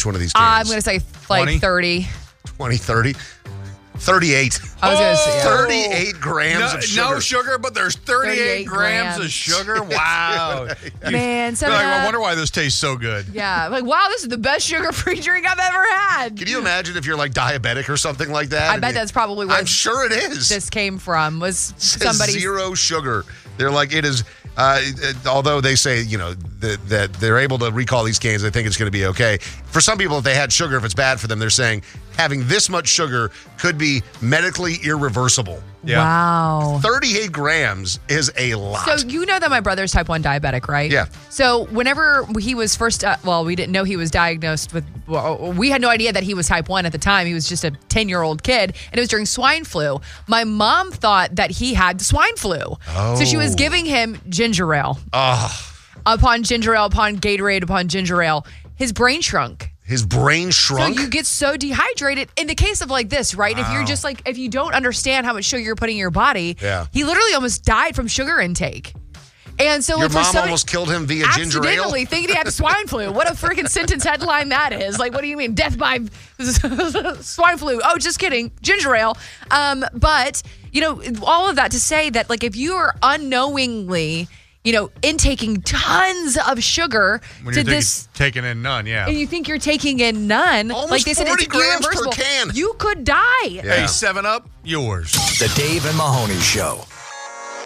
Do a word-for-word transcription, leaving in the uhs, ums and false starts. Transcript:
each one of these cans? I'm going to say like twenty? thirty. twenty, thirty? thirty-eight. I was going to say yeah. thirty-eight grams No, of sugar. no sugar, but there's thirty-eight, thirty-eight grams. grams. of sugar. Wow. Man, You're seven like, I Up. wonder why this tastes so good. Yeah, like, wow, this is the best sugar-free drink I've ever had. Can you imagine if you're like diabetic or something like that? I bet that's probably where I'm sure it is. this came from, was It says somebody. zero sugar. They're like, it is, uh, it, although they say, you know, that, that they're able to recall these cans, they think it's going to be okay. For some people, if they had sugar, if it's bad for them, they're saying having this much sugar could be medically irreversible. Yeah. Wow. thirty-eight grams is a lot. So you know that my brother's type one diabetic, right? Yeah. So whenever he was first, uh, well, we didn't know he was diagnosed with, well, we had no idea that he was type one at the time. He was just a ten-year-old kid, and it was during swine flu. My mom thought that he had the swine flu. Oh. So she was giving him ginger ale. Oh, Upon ginger ale, upon Gatorade, upon ginger ale, his brain shrunk. his brain shrunk. So you get so dehydrated. In the case of like this, right? If you're just like, if you don't understand how much sugar you're putting in your body, Yeah. he literally almost died from sugar intake. And so Your for mom somebody- almost killed him via ginger ale? accidentally thinking he had swine flu. What a freaking sentence headline that is. Like, what do you mean? Death by swine flu. Oh, just kidding. Ginger ale. Um, but, you know, all of that to say that, like, if you are unknowingly, you know, intaking tons of sugar When to you're this... taking, taking in none, yeah. And you think you're taking in none. Almost like they said, forty it's grams per irreversible. can. You could die. Yeah. Hey, seven up, yours. The Dave and Mahoney Show.